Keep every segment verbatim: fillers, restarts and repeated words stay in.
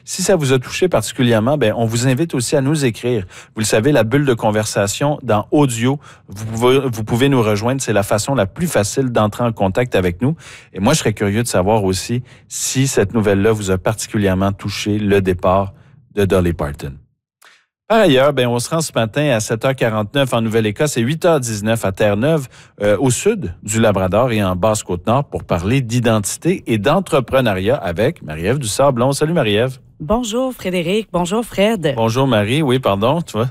Si ça vous a touché particulièrement, ben on vous invite aussi à nous écrire. Vous le savez, la bulle de conversation dans audio, vous pouvez, vous pouvez nous rejoindre. C'est la façon la plus facile d'entrer en contact avec nous. Et moi, je serais curieux de savoir aussi si cette nouvelle-là vous a particulièrement touché, le départ de Dolly Parton. Par ailleurs, ben, on se rend ce matin à sept heures quarante-neuf en Nouvelle-Écosse et huit heures dix-neuf à Terre-Neuve, euh, au sud du Labrador et en Basse-Côte-Nord pour parler d'identité et d'entrepreneuriat avec Marie-Ève Dussart-Blond. Salut Marie-Ève. Bonjour Frédéric, bonjour Fred. Bonjour Marie, oui, pardon, tu vois.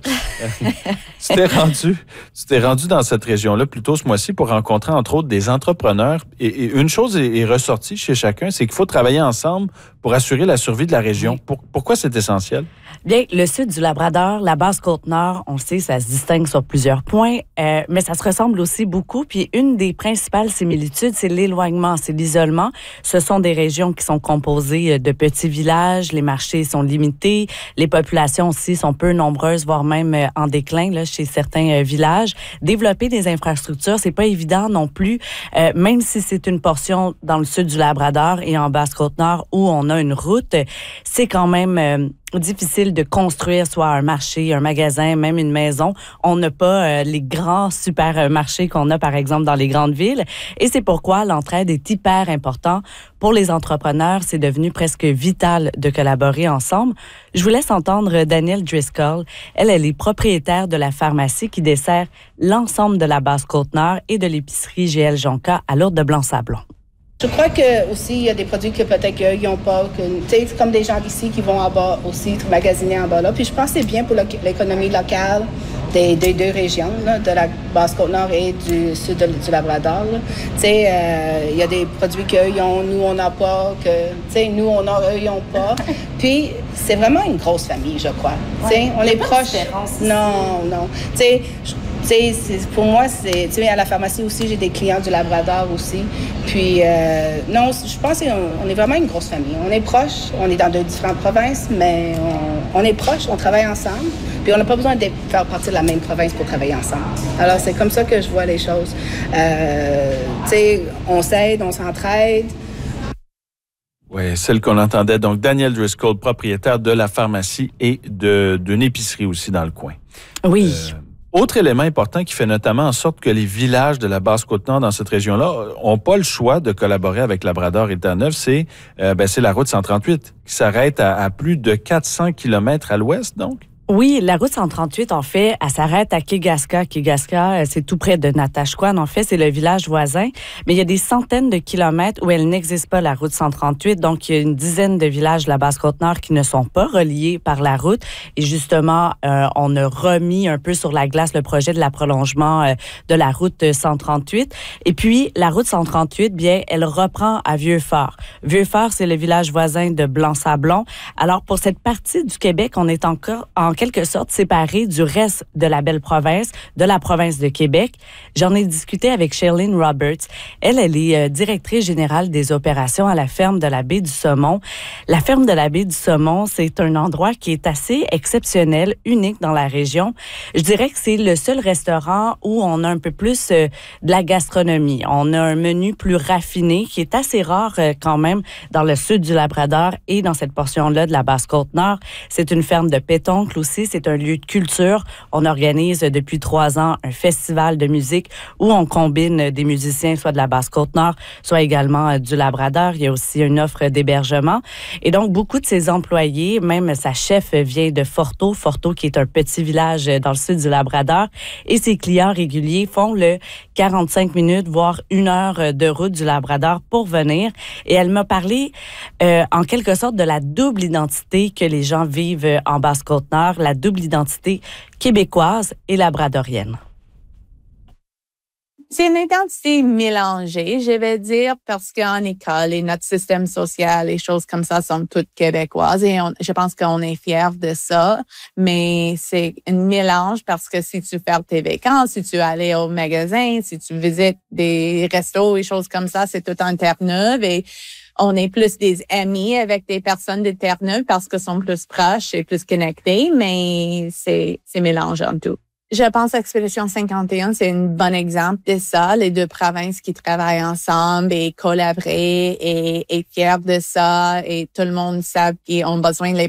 tu t'es rendu, tu t'es rendu dans cette région-là plus tôt ce mois-ci pour rencontrer entre autres des entrepreneurs. Et, et une chose est, est ressortie chez chacun, c'est qu'il faut travailler ensemble pour assurer la survie de la région. Oui. Pour, pourquoi c'est essentiel? Bien, le sud du Labrador, la Basse-Côte-Nord, on le sait, ça se distingue sur plusieurs points, euh, mais ça se ressemble aussi beaucoup. Puis une des principales similitudes, c'est l'éloignement, c'est l'isolement. Ce sont des régions qui sont composées de petits villages, les marchés sont limités, les populations aussi sont peu nombreuses, voire même en déclin là, chez certains villages. Développer des infrastructures, c'est pas évident non plus, euh, même si c'est une portion dans le sud du Labrador et en Basse-Côte-Nord où on a une route, c'est quand même euh, difficile de construire soit un marché, un magasin, même une maison. On n'a pas euh, les grands supermarchés qu'on a, par exemple, dans les grandes villes. Et c'est pourquoi l'entraide est hyper importante. Pour les entrepreneurs, c'est devenu presque vital de collaborer ensemble. Je vous laisse entendre Danielle Driscoll. Elle, elle est propriétaire de la pharmacie qui dessert l'ensemble de la Basse-Côte-Nord et de l'épicerie G L Jonca à Lourdes de Blanc-Sablon. Je crois que aussi il y a des produits que peut-être qu'ils n'ont pas, que tu sais, comme des gens d'ici qui vont en bas aussi magasiner en bas là. Puis je pense que c'est bien pour l'économie locale des, des deux régions, là, de la Basse-Côte-Nord et du sud de, du Labrador. Tu sais, euh, il y a des produits qu'eux ont, nous on n'a pas, que tu sais, nous on a, eux ils n'ont pas. Puis c'est vraiment une grosse famille, je crois. Tu sais, on est proches. Non, non. Tu sais. Tu sais, pour moi, c'est, tu sais, à la pharmacie aussi, j'ai des clients du Labrador aussi. Puis, euh, non, je pense qu'on on est vraiment une grosse famille. On est proches, on est dans deux différentes provinces, mais on, on est proches, on travaille ensemble. Puis, on n'a pas besoin de faire partie de la même province pour travailler ensemble. Alors, c'est comme ça que je vois les choses. Euh, tu sais, on s'aide, on s'entraide. Oui, celle qu'on entendait. Donc, Danielle Driscoll, propriétaire de la pharmacie et de, d'une épicerie aussi dans le coin. Oui. Euh, Autre élément important qui fait notamment en sorte que les villages de la Basse-Côte-Nord dans cette région-là ont pas le choix de collaborer avec Labrador et Terre-Neuve, c'est, euh, ben, c'est la route cent trente-huit qui s'arrête à, à plus de quatre cents kilomètres à l'ouest, donc. Oui, la route cent trente-huit, en fait, elle s'arrête à Kegaska. Kegaska, c'est tout près de Natashquan. En fait, c'est le village voisin. Mais il y a des centaines de kilomètres où elle n'existe pas, la route cent trente-huit. Donc, il y a une dizaine de villages de la Basse-Côte-Nord qui ne sont pas reliés par la route. Et justement, euh, on a remis un peu sur la glace le projet de la prolongement euh, de la route cent trente-huit. Et puis, la route cent trente-huit, bien, elle reprend à Vieux-Fort. Vieux-Fort, c'est le village voisin de Blanc-Sablon. Alors, pour cette partie du Québec, on est encore en quelque sorte séparé du reste de la belle province, de la province de Québec. J'en ai discuté avec Shailene Roberts. Elle, elle est euh, directrice générale des opérations à la ferme de la baie du Saumon. La ferme de la baie du Saumon, c'est un endroit qui est assez exceptionnel, unique dans la région. Je dirais que c'est le seul restaurant où on a un peu plus euh, de la gastronomie. On a un menu plus raffiné qui est assez rare euh, quand même dans le sud du Labrador et dans cette portion-là de la Basse-Côte-Nord. C'est une ferme de pétoncle aussi. C'est un lieu de culture. On organise depuis trois ans un festival de musique où on combine des musiciens soit de la Basse-Côte-Nord, soit également du Labrador. Il y a aussi une offre d'hébergement. Et donc, beaucoup de ses employés, même sa chef vient de Forto. Forto, qui est un petit village dans le sud du Labrador. Et ses clients réguliers font le quarante-cinq minutes, voire une heure de route du Labrador pour venir. Et elle m'a parlé, euh, en quelque sorte, de la double identité que les gens vivent en Basse-Côte-Nord, la double identité québécoise et labradorienne. C'est une identité mélangée, je vais dire, parce qu'en école et notre système social, les choses comme ça sont toutes québécoises et on, je pense qu'on est fiers de ça. Mais c'est un mélange parce que si tu fais tes vacances, si tu allais au magasin, si tu visites des restos et choses comme ça, c'est tout en Terre-Neuve et on est plus des amis avec des personnes de Terre-Neuve parce qu'ils sont plus proches et plus connectés, mais c'est, c'est mélangeant tout. Je pense qu'Expédition cinquante et un, c'est un bon exemple de ça, les deux provinces qui travaillent ensemble et collaborent et, et fiers de ça et tout le monde sait qu'ils ont besoin des